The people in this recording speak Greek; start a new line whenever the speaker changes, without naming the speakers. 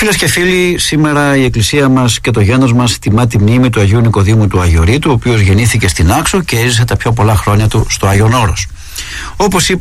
Φίλες και φίλοι, σήμερα η Εκκλησία μας και το γένος μας τιμά τη μνήμη του Αγίου Νικοδήμου του Αγιορείτου, ο οποίος γεννήθηκε στην Άξο και έζησε τα πιο πολλά χρόνια του στο Άγιον Όρος. Όπως είπα,